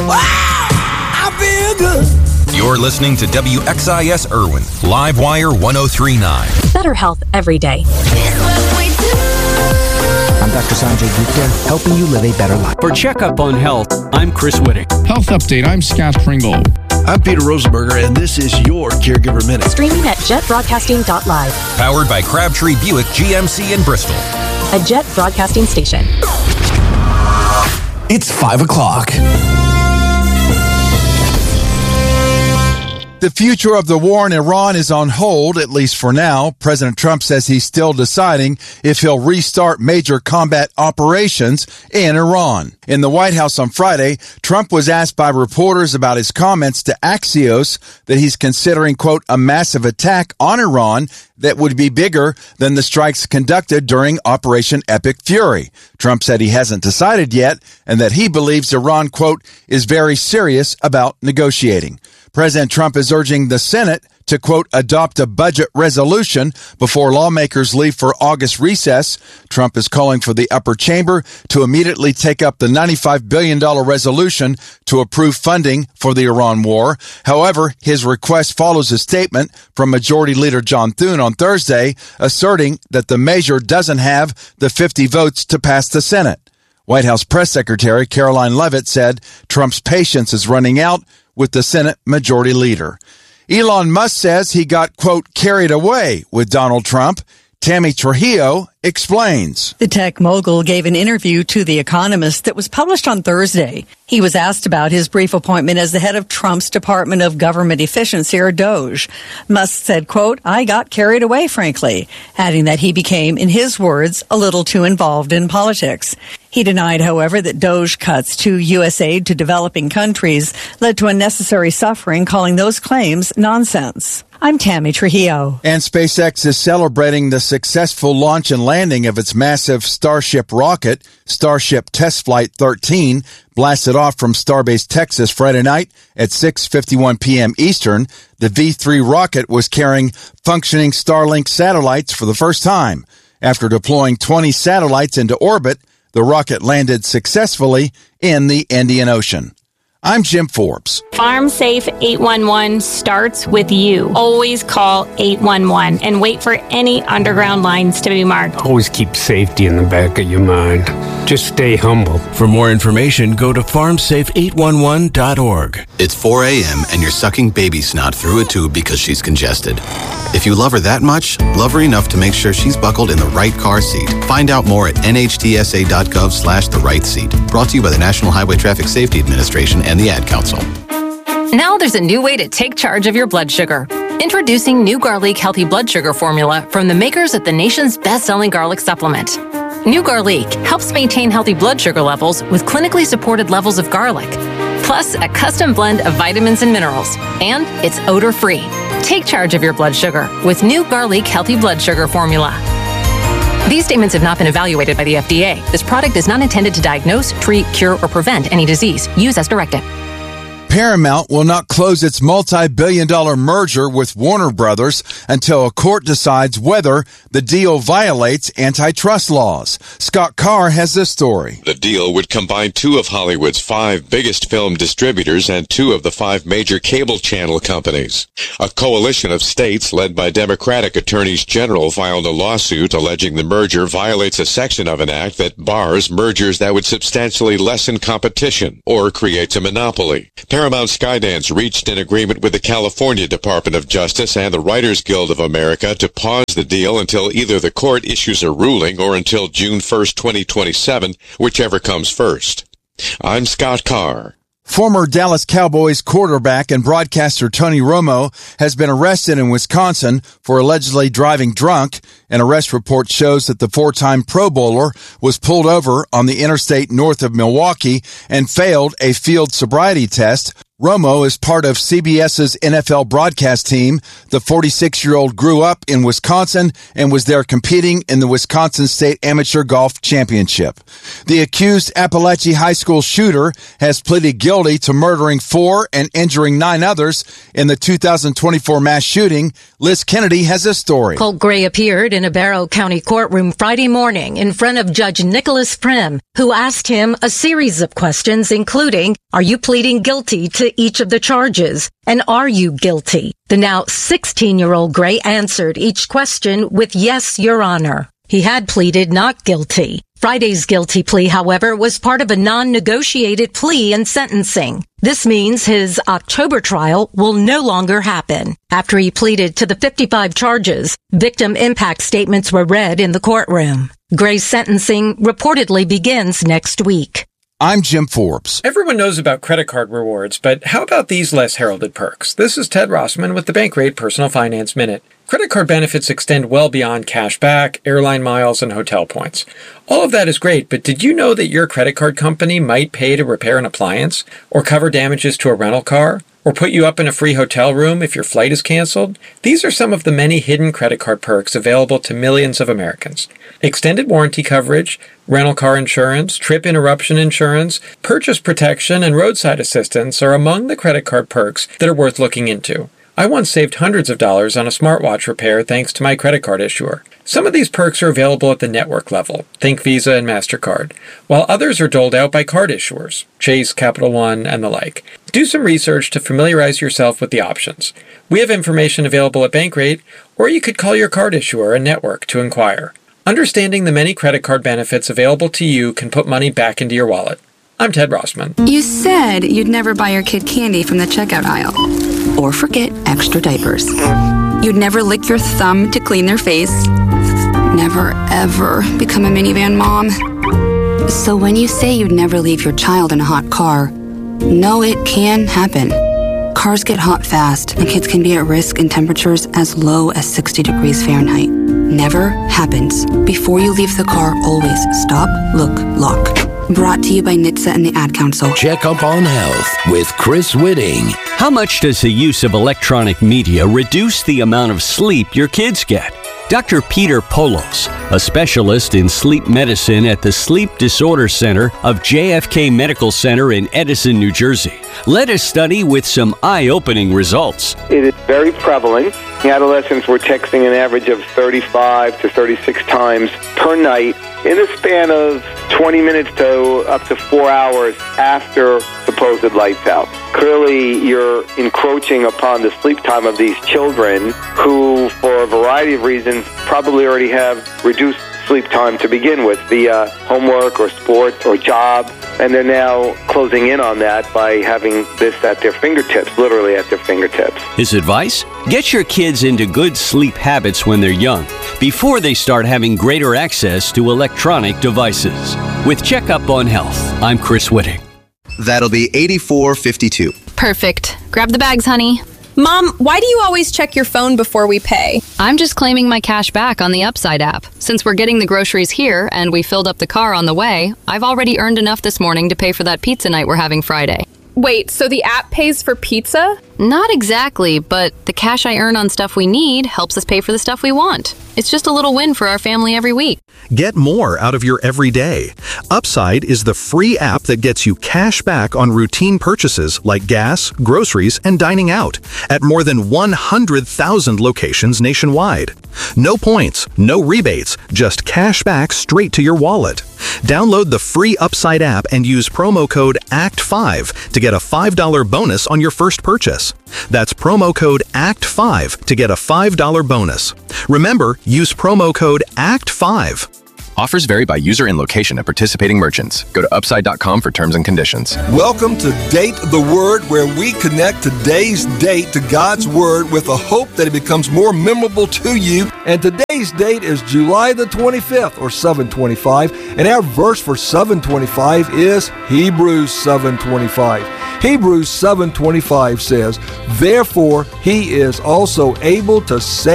I feel good. You're listening to WXIS Irwin, Livewire 1039. Better health every day. I'm Dr. Sanjay Gupta, helping you live a better life. For Checkup on Health, I'm Chris Whittick. Health Update, I'm Scott Pringle. I'm Peter Rosenberger, and this is your Caregiver Minute. Streaming at jetbroadcasting.live. Powered by Crabtree Buick GMC in Bristol. A Jet broadcasting station. It's 5 o'clock. The future of the war in Iran is on hold, at least for now. President Trump says he's still deciding if he'll restart major combat operations in Iran. In the White House on Friday, Trump was asked by reporters about his comments to Axios that he's considering, quote, a massive attack on Iran that would be bigger than the strikes conducted during Operation Epic Fury. Trump said he hasn't decided yet and that he believes Iran, quote, is very serious about negotiating. President Trump is urging the Senate to, quote, adopt a budget resolution before lawmakers leave for August recess. Trump is calling for the upper chamber to immediately take up the $95 billion resolution to approve funding for the Iran war. However, his request follows a statement from Majority Leader John Thune on Thursday, asserting that the measure doesn't have the 50 votes to pass the Senate. White House Press Secretary Caroline Leavitt said Trump's patience is running out with the Senate Majority Leader. Elon Musk says he got, quote, carried away with Donald Trump. Tammy Trujillo explains. The tech mogul gave an interview to The Economist that was published on Thursday. He was asked about his brief appointment as the head of Trump's Department of Government Efficiency, or DOGE. Musk said, quote, I got carried away, frankly, adding that he became, in his words, a little too involved in politics. He denied, however, that DOGE cuts to U.S. aid to developing countries led to unnecessary suffering, calling those claims nonsense. I'm Tammy Trujillo. And SpaceX is celebrating the successful launch and landing of its massive Starship rocket. Starship Test Flight 13 blasted off from Starbase Texas Friday night at 6:51 p.m. Eastern. The V3 rocket was carrying functioning Starlink satellites for the first time. After deploying 20 satellites into orbit, the rocket landed successfully in the Indian Ocean. I'm Jim Forbes. Farm Safe 811 starts with you. Always call 811 and wait for any underground lines to be marked. Always keep safety in the back of your mind. Just stay humble. For more information, go to farmsafe811.org. It's 4 a.m. and you're sucking baby snot through a tube because she's congested. If you love her that much, love her enough to make sure she's buckled in the right car seat. Find out more at nhtsa.gov/the right seat. Brought to you by the National Highway Traffic Safety Administration and the Ad Council. Now there's a new way to take charge of your blood sugar. Introducing new Garlic Healthy Blood Sugar Formula from the makers of the nation's best-selling garlic supplement. New Garlic helps maintain healthy blood sugar levels with clinically supported levels of garlic, plus a custom blend of vitamins and minerals, and it's odor-free. Take charge of your blood sugar with New Garlic Healthy Blood Sugar Formula. These statements have not been evaluated by the FDA. This product is not intended to diagnose, treat, cure, or prevent any disease. Use as directed. Paramount will not close its multi-billion-dollar merger with Warner Brothers until a court decides whether the deal violates antitrust laws. Scott Carr has this story. The deal would combine two of Hollywood's 5 biggest film distributors and 2 of the 5 major cable channel companies. A coalition of states led by Democratic attorneys general filed a lawsuit alleging the merger violates a section of an act that bars mergers that would substantially lessen competition or creates a monopoly. Paramount Skydance reached an agreement with the California Department of Justice and the Writers Guild of America to pause the deal until either the court issues a ruling or until June 1st, 2027, whichever comes first. I'm Scott Carr. Former Dallas Cowboys quarterback and broadcaster Tony Romo has been arrested in Wisconsin for allegedly driving drunk. An arrest report shows that the 4-time Pro Bowler was pulled over on the interstate north of Milwaukee and failed a field sobriety test. Romo is part of CBS's NFL broadcast team. The 46-year-old grew up in Wisconsin and was there competing in the Wisconsin State Amateur Golf Championship. The accused Appalachia High School shooter has pleaded guilty to murdering 4 and injuring 9 others in the 2024 mass shooting. Liz Kennedy has a story. Colt Gray appeared in a Barrow County courtroom Friday morning in front of Judge Nicholas Prim, who asked him a series of questions, including, are you pleading guilty to each of the charges? And are you guilty? The now 16-year-old Gray answered each question with yes, Your Honor. He had pleaded not guilty. Friday's guilty plea, however, was part of a non-negotiated plea in sentencing. This means his October trial will no longer happen. After he pleaded to the 55 charges, victim impact statements were read in the courtroom. Gray's sentencing reportedly begins next week. I'm Jim Forbes. Everyone knows about credit card rewards, but how about these less heralded perks? This is Ted Rossman with the Bankrate Personal Finance Minute. Credit card benefits extend well beyond cash back, airline miles, and hotel points. All of that is great, but did you know that your credit card company might pay to repair an appliance, or cover damages to a rental car, or put you up in a free hotel room if your flight is canceled? These are some of the many hidden credit card perks available to millions of Americans. Extended warranty coverage, rental car insurance, trip interruption insurance, purchase protection, and roadside assistance are among the credit card perks that are worth looking into. I once saved hundreds of dollars on a smartwatch repair thanks to my credit card issuer. Some of these perks are available at the network level, think Visa and MasterCard, while others are doled out by card issuers, Chase, Capital One, and the like. Do some research to familiarize yourself with the options. We have information available at Bankrate, or you could call your card issuer and network to inquire. Understanding the many credit card benefits available to you can put money back into your wallet. I'm Ted Rossman. You said you'd never buy your kid candy from the checkout aisle. Or forget extra diapers. You'd never lick your thumb to clean their face. Never, ever become a minivan mom. So when you say you'd never leave your child in a hot car, know it can happen. Cars get hot fast, and kids can be at risk in temperatures as low as 60 degrees Fahrenheit. Never happens. Before you leave the car, always stop, look, lock. Brought to you by NHTSA and the Ad Council. Check up on health with Chris Whitting. How much does the use of electronic media reduce the amount of sleep your kids get? Dr. Peter Polos, a specialist in sleep medicine at the Sleep Disorder Center of JFK Medical Center in Edison, New Jersey, led a study with some eye-opening results. It is very prevalent. Adolescents were texting an average of 35 to 36 times per night in a span of 20 minutes to up to 4 hours after supposed lights out. Clearly, you're encroaching upon the sleep time of these children who, for a variety of reasons, probably already have reduced sleep time to begin with via homework or sports or job, and they're now closing in on that by having this at their fingertips, literally at their fingertips. His advice? Get your kids into good sleep habits when they're young, before they start having greater access to electronic devices. With Checkup on Health, I'm Chris Whitting. That'll be $84.52. Perfect. Grab the bags, honey. Mom, why do you always check your phone before we pay? I'm just claiming my cash back on the Upside app. Since we're getting the groceries here and we filled up the car on the way, I've already earned enough this morning to pay for that pizza night we're having Friday. Wait, so the app pays for pizza? Not exactly, but the cash I earn on stuff we need helps us pay for the stuff we want. It's just a little win for our family every week. Get more out of your everyday. Upside is the free app that gets you cash back on routine purchases like gas, groceries, and dining out at more than 100,000 locations nationwide. No points, no rebates, just cash back straight to your wallet. Download the free Upside app and use promo code ACT5 to get a $5 bonus on your first purchase. That's promo code ACT5 to get a $5 bonus. Remember, use promo code ACT5. Offers vary by user and location of participating merchants. Go to upside.com for terms and conditions. Welcome to Date the Word, where we connect today's date to God's Word with a hope that it becomes more memorable to you. And today's date is July the 25th, or 725. And our verse for 725 is Hebrews 7:25. Hebrews 7:25 says, "Therefore he is also able to save